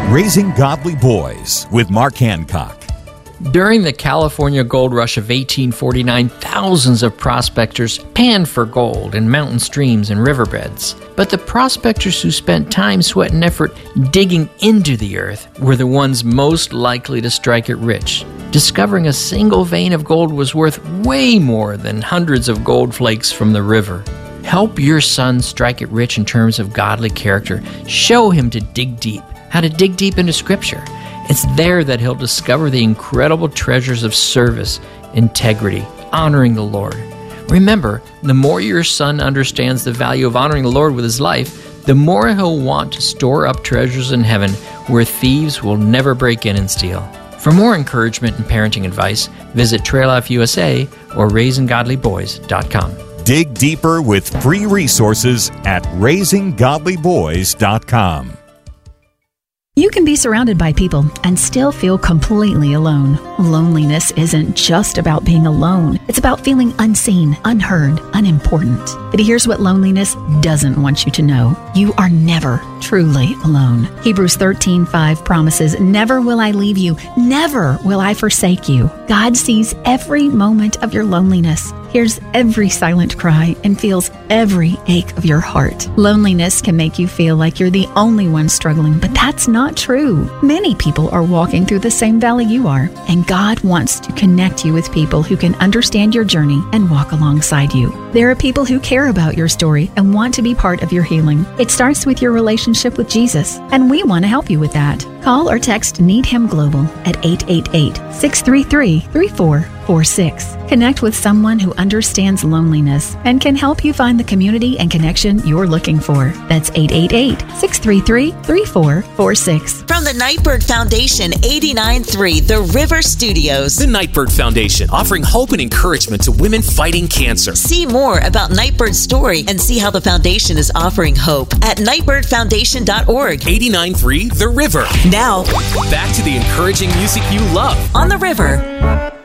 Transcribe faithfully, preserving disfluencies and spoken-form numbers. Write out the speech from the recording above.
Raising Godly Boys with Mark Hancock. During the California gold rush of eighteen forty-nine, thousands of prospectors panned for gold in mountain streams and riverbeds. But the prospectors who spent time, sweat, and effort digging into the earth were the ones most likely to strike it rich. Discovering a single vein of gold was worth way more than hundreds of gold flakes from the river. Help your son strike it rich in terms of godly character. Show him to dig deep, how to dig deep into Scripture. It's there that he'll discover the incredible treasures of service, integrity, honoring the Lord. Remember, the more your son understands the value of honoring the Lord with his life, the more he'll want to store up treasures in heaven where thieves will never break in and steal. For more encouragement and parenting advice, visit Trail Life U S A or raising godly boys dot com. Dig deeper with free resources at raising godly boys dot com. You can be surrounded by people and still feel completely alone. Loneliness isn't just about being alone. It's about feeling unseen, unheard, unimportant. But here's what loneliness doesn't want you to know. You are never truly alone. Hebrews thirteen five promises, "Never will I leave you. Never will I forsake you." God sees every moment of your loneliness, hears every silent cry, and feels every ache of your heart. Loneliness can make you feel like you're the only one struggling, but that's not true. Many people are walking through the same valley you are, and God wants to connect you with people who can understand your journey and walk alongside you. There are people who care about your story and want to be part of your healing. It starts with your relationship with Jesus, and we want to help you with that. Call or text Need Him Global at eight eight eight, six three three, three four four six. Connect with someone who understands loneliness and can help you find the community and connection you're looking for. That's eight eight eight, six three three, three four four six. From the Nightbird Foundation, eighty-nine point three The River Studios. The Nightbird Foundation, offering hope and encouragement to women fighting cancer. See more about Nightbird's story and see how the foundation is offering hope at nightbird foundation dot org. eighty-nine point three The River. Now, back to the encouraging music you love. On the River.